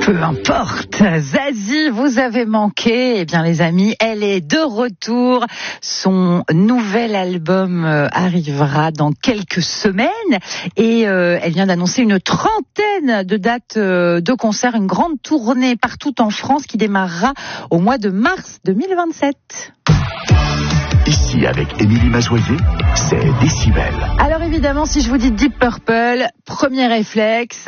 Peu importe, Zazie, vous avez manqué. Eh bien les amis, elle est de retour. Son nouvel album arrivera dans quelques semaines et elle vient d'annoncer une trentaine de dates de concerts, une grande tournée partout en France qui démarrera au mois de mars 2027. Ici, avec Émilie Mazoyer, c'est Décibel. Alors évidemment, si je vous dis Deep Purple, premier réflexe,